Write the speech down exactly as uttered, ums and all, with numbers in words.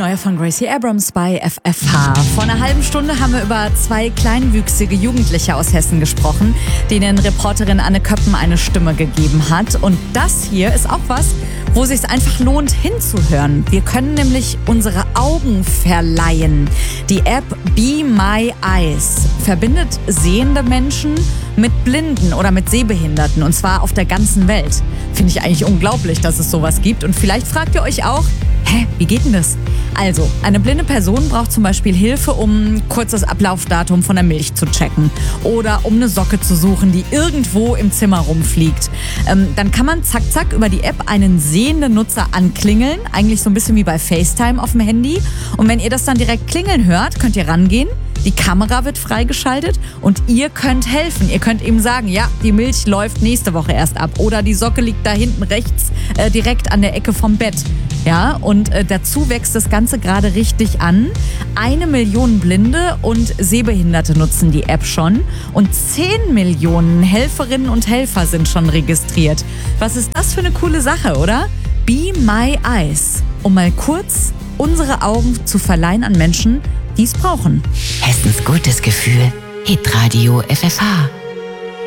neue von Gracie Abrams bei F F H. Vor einer halben Stunde haben wir über zwei kleinwüchsige Jugendliche aus Hessen gesprochen, denen Reporterin Anne Köppen eine Stimme gegeben hat. Und das hier ist auch was, wo es sich einfach lohnt hinzuhören. Wir können nämlich unsere Augen verleihen. Die App Be My Eyes verbindet sehende Menschen mit Blinden oder mit Sehbehinderten, und zwar auf der ganzen Welt. Finde ich eigentlich unglaublich, dass es sowas gibt. Und vielleicht fragt ihr euch auch, hä, wie geht denn das? Also, eine blinde Person braucht zum Beispiel Hilfe, um kurz das Ablaufdatum von der Milch zu checken oder um eine Socke zu suchen, die irgendwo im Zimmer rumfliegt. Ähm, dann kann man zack, zack über die App einen sehenden Nutzer anklingeln, eigentlich so ein bisschen wie bei FaceTime auf dem Handy. Und wenn ihr das dann direkt klingeln hört, könnt ihr rangehen. Die Kamera wird freigeschaltet und ihr könnt helfen. Ihr könnt ihm sagen, ja, die Milch läuft nächste Woche erst ab oder die Socke liegt da hinten rechts äh, direkt an der Ecke vom Bett. Ja, und äh, dazu wächst das Ganze gerade richtig an. Eine Million Blinde und Sehbehinderte nutzen die App schon und zehn Millionen Helferinnen und Helfer sind schon registriert. Was ist das für eine coole Sache, oder? Be My Eyes, um mal kurz unsere Augen zu verleihen an Menschen, die es brauchen. Hessens gutes Gefühl. Hitradio F F H.